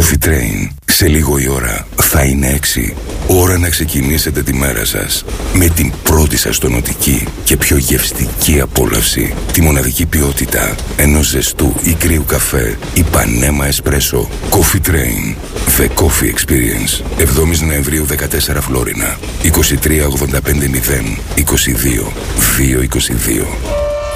Coffee Train. Σε λίγο η ώρα θα είναι 6. Ώρα να ξεκινήσετε τη μέρα σας με την πρώτη σας τονωτική και πιο γευστική απόλαυση. Τη μοναδική ποιότητα ενός ζεστού ή κρύου καφέ Ipanema Espresso. Coffee Train. The Coffee Experience. 7 Νοεμβρίου 14 Φλόρινα. 23 85 0 22 222.